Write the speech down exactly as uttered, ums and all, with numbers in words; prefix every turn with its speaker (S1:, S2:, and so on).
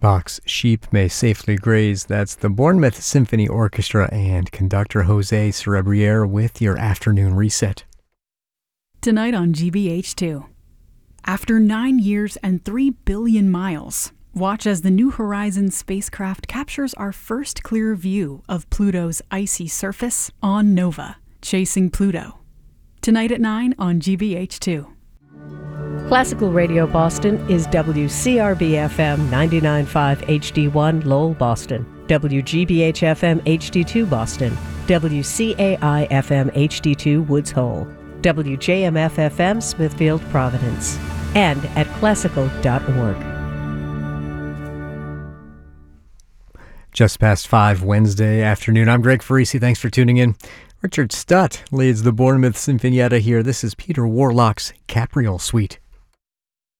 S1: Bach's Sheep May Safely Graze. That's the Bournemouth Symphony Orchestra and conductor Jose Cerebriere with your afternoon reset.
S2: Tonight on G B H two. After nine years and three billion miles, watch as the New Horizons spacecraft captures our first clear view of Pluto's icy surface on Nova, chasing Pluto. Tonight at nine on G B H two.
S3: Classical Radio Boston is W C R B F M ninety-nine point five H D one Lowell, Boston, W G B H F M H D two Boston, W C A I F M H D two Woods Hole, W J M F F M Smithfield, Providence, and at classical dot org.
S1: Just past five Wednesday afternoon. I'm Greg Farisi. Thanks for tuning in. Richard Stutt leads the Bournemouth Sinfonietta here. This is Peter Warlock's Capriole Suite.